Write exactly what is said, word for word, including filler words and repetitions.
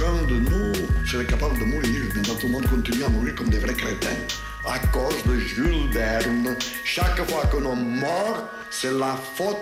chacun de nous serait capable de mourir, mais tout le monde continue à mourir comme des vrais crétins. À cause de Jules Verne, chaque fois que l'on meurt, c'est la faute